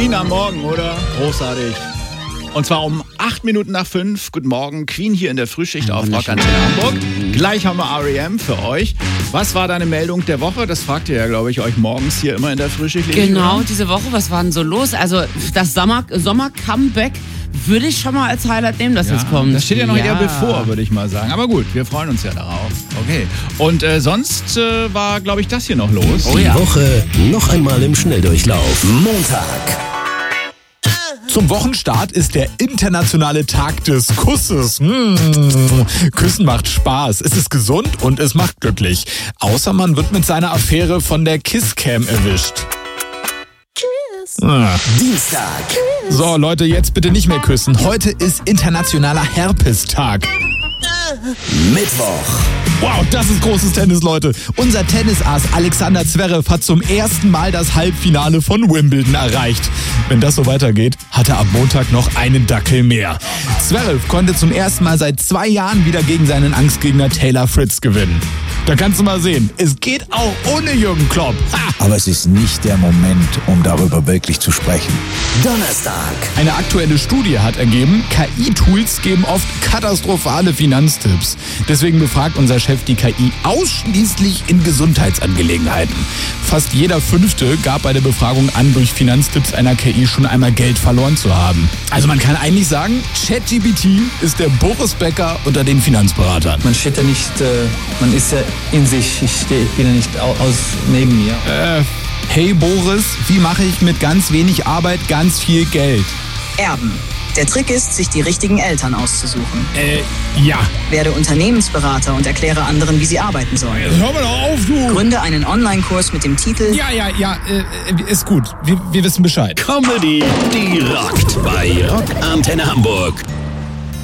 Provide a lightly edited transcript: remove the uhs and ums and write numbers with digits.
Queen am Morgen, oder? Großartig. Und zwar um 5:08. Guten Morgen, Queen hier in der Frühschicht auf Rock Antenne Hamburg. Gleich haben wir R.E.M. für euch. Was war deine Meldung der Woche? Das fragt ihr ja, glaube ich, euch morgens hier immer in der Frühschicht. Genau, diese Woche, was war denn so los? Also das Sommer-Comeback würde ich schon mal als Highlight nehmen, dass jetzt kommt. Das steht ja noch eher bevor, würde ich mal sagen. Aber gut, wir freuen uns ja darauf. Okay. Und sonst war, glaube ich, das hier noch los. Die Woche noch einmal im Schnelldurchlauf. Montag. Zum Wochenstart ist der internationale Tag des Kusses. Küssen macht Spaß, es ist gesund und es macht glücklich. Außer man wird mit seiner Affäre von der Kisscam erwischt. Dienstag. So Leute, jetzt bitte nicht mehr küssen. Heute ist internationaler Herpestag. Mittwoch. Wow, das ist großes Tennis, Leute. Unser Tennisass Alexander Zverev hat zum ersten Mal das Halbfinale von Wimbledon erreicht. Wenn das so weitergeht, hat er ab Montag noch einen Dackel mehr. Zverev konnte zum ersten Mal seit 2 Jahren wieder gegen seinen Angstgegner Taylor Fritz gewinnen. Da kannst du mal sehen, es geht auch ohne Jürgen Klopp. Ha! Aber es ist nicht der Moment, um darüber wirklich zu sprechen. Donnerstag. Eine aktuelle Studie hat ergeben, KI-Tools geben oft katastrophale Finanztipps. Deswegen befragt unser Chef die KI ausschließlich in Gesundheitsangelegenheiten. Fast jeder 5. gab bei der Befragung an, durch Finanztipps einer KI schon einmal Geld verloren zu haben. Also man kann eigentlich sagen, ChatGPT ist der Boris Becker unter den Finanzberatern. Man steht ja nicht, man ist ja in sich, ich bin ja nicht neben mir. Hey Boris, wie mache ich mit ganz wenig Arbeit ganz viel Geld? Erben. Der Trick ist, sich die richtigen Eltern auszusuchen. Ja. Werde Unternehmensberater und erkläre anderen, wie sie arbeiten sollen. Hör mal doch auf, du! Gründe einen Online-Kurs mit dem Titel Ja, ist gut. Wir wissen Bescheid. Comedy, die rockt bei Rock Antenne Hamburg.